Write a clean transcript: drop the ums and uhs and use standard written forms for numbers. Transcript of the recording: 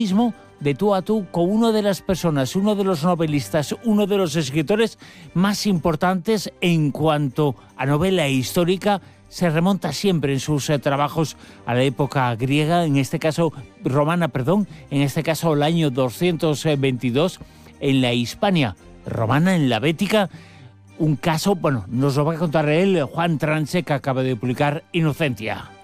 de tú a tú con una de las personas, uno de los novelistas, uno de los escritores más importantes en cuanto a novela histórica. Se remonta siempre en sus trabajos a la época griega, en este caso romana, en este caso el año 222 en la Hispania romana, en la Bética. Un caso, nos lo va a contar él, Juan Transe, que acaba de publicar Inocentia.